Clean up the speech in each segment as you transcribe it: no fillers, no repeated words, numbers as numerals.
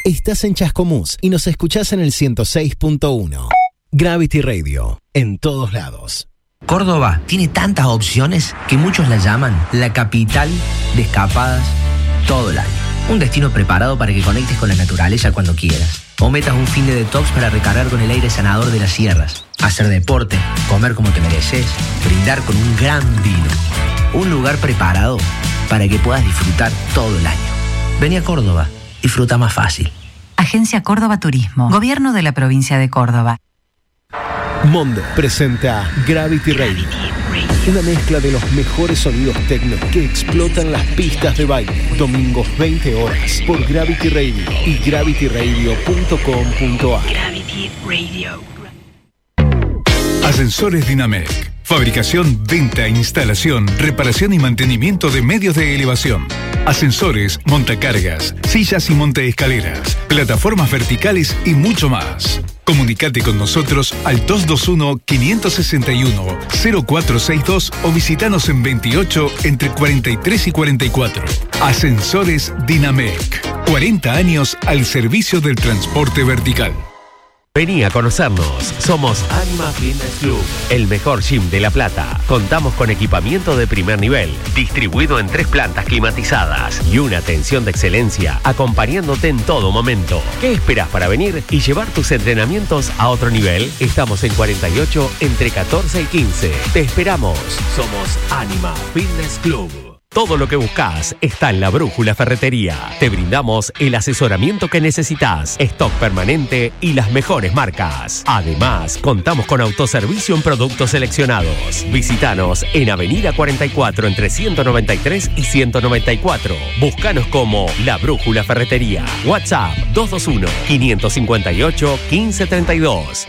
Estás en Chascomús y nos escuchás en el 106.1. Gravity Radio, en todos lados. Córdoba tiene tantas opciones que muchos la llaman la capital de escapadas todo el año. Un destino preparado para que conectes con la naturaleza cuando quieras. O metas un fin de detox para recargar con el aire sanador de las sierras. Hacer deporte, comer como te mereces, brindar con un gran vino. Un lugar preparado para que puedas disfrutar todo el año. Vení a Córdoba, disfruta más fácil. Agencia Córdoba Turismo, Gobierno de la Provincia de Córdoba. Mondo presenta Gravity Radio. Una mezcla de los mejores sonidos techno que explotan las pistas de baile. Domingos 20 horas por Gravity Radio y gravityradio.com.ar. Gravity Radio. Ascensores Dinamec. Fabricación, venta, instalación, reparación y mantenimiento de medios de elevación. Ascensores, montacargas, sillas y montaescaleras, plataformas verticales y mucho más. Comunicate con nosotros al 221-561-0462 o visitanos en 28 entre 43 y 44. Ascensores Dinamec. 40 años al servicio del transporte vertical. Vení a conocernos. Somos Anima Fitness Club, el mejor gym de La Plata. Contamos con equipamiento de primer nivel, distribuido en 3 plantas climatizadas y una atención de excelencia, acompañándote en todo momento. ¿Qué esperas para venir y llevar tus entrenamientos a otro nivel? Estamos en 48 entre 14 y 15. Te esperamos. Somos Anima Fitness Club. Todo lo que buscas está en La Brújula Ferretería. Te brindamos el asesoramiento que necesitas, stock permanente y las mejores marcas. Además, contamos con autoservicio en productos seleccionados. Visítanos en Avenida 44 entre 193 y 194. Búscanos como La Brújula Ferretería. WhatsApp 221-558-1532.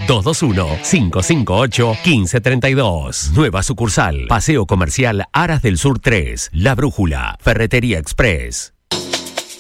221-558-1532. Nueva sucursal, Paseo Comercial Aras del Sur 3. La Brújula, Ferretería Express.